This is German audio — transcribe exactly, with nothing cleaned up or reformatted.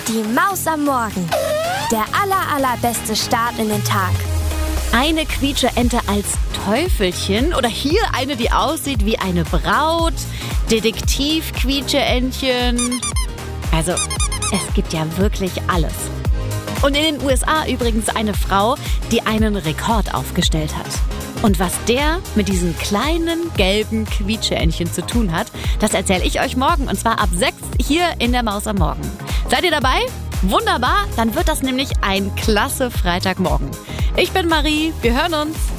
Die Maus am Morgen. Der aller, allerbeste Start in den Tag. Eine Quietscheente als Teufelchen oder hier eine, die aussieht wie eine Braut. Detektiv-Quietscheentchen. Also, es gibt ja wirklich alles. Und in den U S A übrigens eine Frau, die einen Rekord aufgestellt hat. Und was der mit diesen kleinen gelben Quietscheentchen zu tun hat, das erzähle ich euch morgen. Und zwar ab sechs hier in der Maus am Morgen. Seid ihr dabei? Wunderbar, dann wird das nämlich ein klasse Freitagmorgen. Ich bin Marie, wir hören uns.